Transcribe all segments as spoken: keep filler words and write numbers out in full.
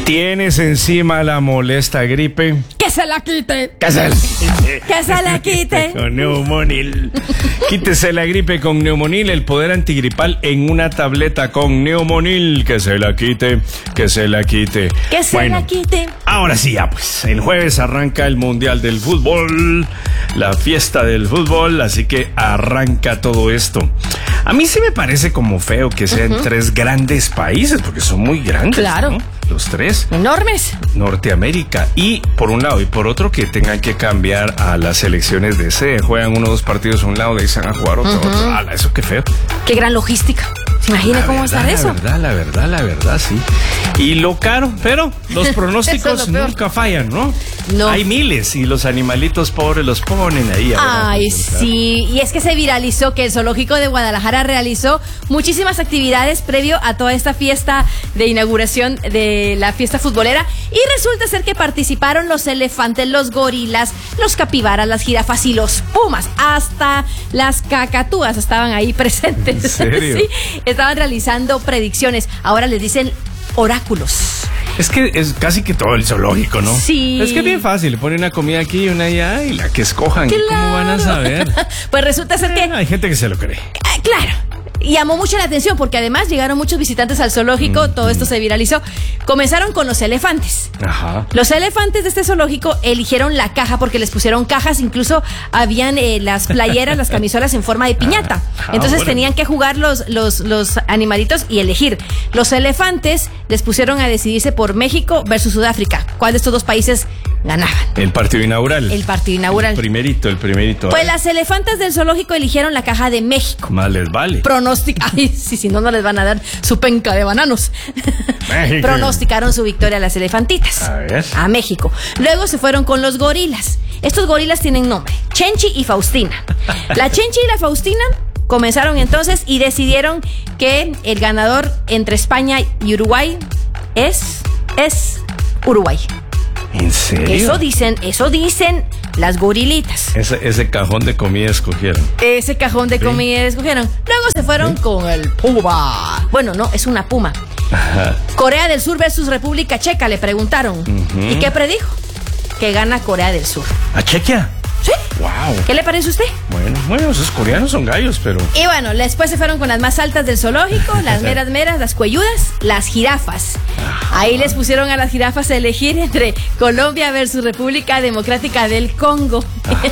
¿Tienes encima la molesta gripe? ¡Que se la quite! ¡Que se la quite! ¡Que se la quite! Con Neumonil. Quítese la gripe con Neumonil, el poder antigripal en una tableta con Neumonil. Que se la quite, que se la quite. ¡Que se bueno, la quite! Ahora sí, ya pues, el jueves arranca el Mundial del Fútbol, la fiesta del fútbol, así que arranca todo esto. A mí sí me parece como feo que sean uh-huh. tres grandes países, porque son muy grandes, claro, ¿no? Los tres. Enormes. Norteamérica. Y por un lado, y por otro, que tengan que cambiar a las selecciones de sede. Juegan uno o dos partidos a un lado, de ahí se van a jugar otro. Uh-huh. otro. ¡Hala, eso qué feo! ¡Qué gran logística! ¿Se imagina la cómo verdad, estar eso? La verdad, la verdad, la verdad, sí. Y lo caro, pero los pronósticos nunca fallan, ¿no? No. Hay miles y los animalitos pobres los ponen ahí. Ay, sí. Y es que se viralizó que el Zoológico de Guadalajara realizó muchísimas actividades previo a toda esta fiesta de inauguración de la fiesta futbolera. Y resulta ser que participaron los elefantes, los gorilas, los capibaras, las jirafas y los pumas. Hasta las cacatúas estaban ahí presentes. ¿En serio? Sí. Estaban realizando predicciones. Ahora les dicen oráculos. Es que es casi que todo el zoológico, ¿no? Sí. Es que es bien fácil. Le ponen una comida aquí y una allá y la que escojan. Claro. ¿Cómo van a saber? Pues resulta ser que... Eh, hay gente que se lo cree. Eh, claro. Y llamó mucho la atención porque además llegaron muchos visitantes al zoológico, mm, todo esto se viralizó. Comenzaron con los elefantes. Ajá. Los elefantes de este zoológico eligieron la caja porque les pusieron cajas, incluso habían eh, las playeras, las camisolas en forma de piñata. Ah, Entonces bueno. tenían que jugar los, los, los animalitos y elegir. Los elefantes les pusieron a decidirse por México versus Sudáfrica. ¿Cuál de estos dos países ganaban? El partido inaugural. El partido inaugural. El primerito, el primerito. Pues las elefantas del zoológico eligieron la caja de México. Más les vale. Pronóstica. Ay, sí, si no, no les van a dar su penca de bananos. México. Pronosticaron su victoria a las elefantitas. A ver. A México. Luego se fueron con los gorilas. Estos gorilas tienen nombre: Chenchi y Faustina. La Chenchi y la Faustina comenzaron entonces y decidieron que el ganador entre España y Uruguay es, es Uruguay. ¿En serio? Eso dicen, eso dicen las gorilitas. Ese, ese cajón de comida escogieron. Ese cajón de ¿Sí? comida escogieron. Luego se fueron ¿Sí? con el puma. Bueno, no, es una puma. Ajá. Corea del Sur versus República Checa, le preguntaron. Uh-huh. ¿Y qué predijo? Que gana Corea del Sur. ¿A Chequia? Sí. Wow. ¿Qué le parece a usted? Bueno, bueno, esos coreanos son gallos, pero... Y bueno, después se fueron con las más altas del zoológico, las meras meras, las cuelludas, las jirafas. Ajá. Ahí les pusieron a las jirafas a elegir entre Colombia versus República Democrática del Congo.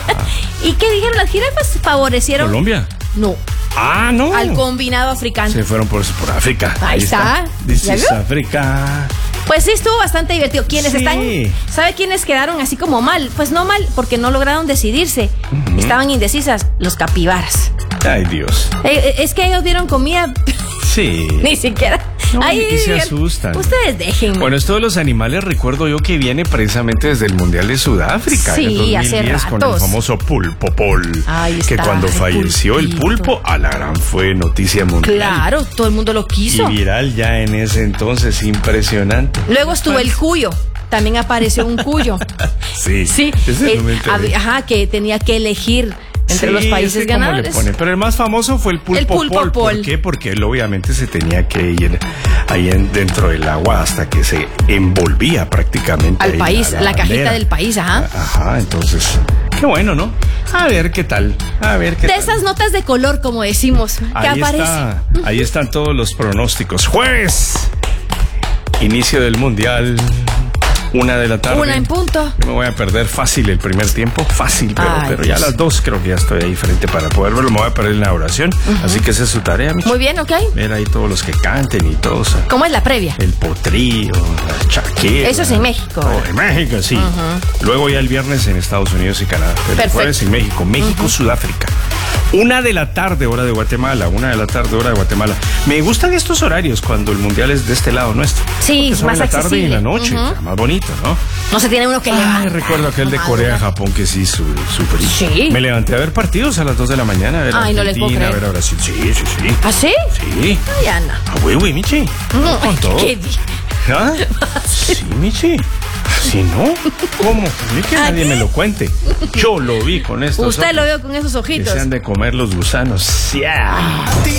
¿Y qué dijeron las jirafas? Favorecieron... ¿Colombia? No. Ah, no. Al combinado africano. Se fueron por, por África. Ahí, Ahí está. This is África. Pues sí, estuvo bastante divertido. ¿Quiénes sí. están? ¿Sabe quiénes quedaron así como mal? Pues no mal, porque no lograron decidirse. Uh-huh. Estaban indecisas. Los capibaras. Ay, Dios. Eh, es que ellos dieron comida. Sí. Ni siquiera. No, Ay, y se asustan. Ustedes déjenme. Bueno, esto de los animales recuerdo yo que viene precisamente desde el Mundial de Sudáfrica. Sí, en el dos mil diez, hace ratos. Con el famoso pulpo Pol. Ahí que está, cuando el falleció pulpito. el pulpo, a la gran fue noticia mundial. Claro, todo el mundo lo quiso. Y viral ya en ese entonces, impresionante. Luego estuvo el cuyo. También apareció un cuyo. Sí. Sí. Ese El, no ajá, que tenía que elegir entre sí, los países ganadores. Le pero el más famoso fue el pulpo, el pulpo Pol. Pol. ¿Por qué? Porque él obviamente se tenía que ir ahí en, dentro del agua hasta que se envolvía prácticamente. Al país, la, la cajita del país, ajá. Ajá, entonces, qué bueno, ¿no? A ver qué tal, a ver qué de tal. esas notas de color, como decimos, que ahí aparecen. Está, ahí están todos los pronósticos. Jueves, inicio del Mundial. Una de la tarde. Una en punto. Yo me voy a perder fácil el primer tiempo. Fácil, pero, Ay, pero ya a las dos creo que ya estoy ahí frente para poder verlo. Me voy a perder en la oración. Uh-huh. Así que esa es su tarea, Michi. Muy bien, ok. Ver ahí todos los que canten y todos. ¿Cómo es la previa? El potrillo, la chaqueta. Eso es en México. Oh, en México, sí. Uh-huh. Luego ya el viernes en Estados Unidos y Canadá. Pero el jueves en México. México, uh-huh. Sudáfrica. Una de la tarde, hora de Guatemala. Una de la tarde, hora de Guatemala. Me gustan estos horarios cuando el mundial es de este lado nuestro. Sí, son más en la tarde accesible. y en la noche. Uh-huh. O sea, más bonito, ¿no? No se tiene uno que levantar. Ay, recuerdo aquel de Corea, Japón, que sí, su, super. Sí. Me levanté a ver partidos a las dos de la mañana. A ver Ay, Argentina, no les puedo creer. A ver a Brasil. Sí, sí, sí. ¿Ah, sí? Sí. Ay, Ana. Ah, güey, güey, Michi. No, con todo. ¿qué? ¿Ah? Sí, Michi. Si no, ¿cómo? Ni que nadie me lo cuente. Yo lo vi con estos Usted ojos. lo vio con esos ojitos. Que se han de comer los gusanos. ¡Ya!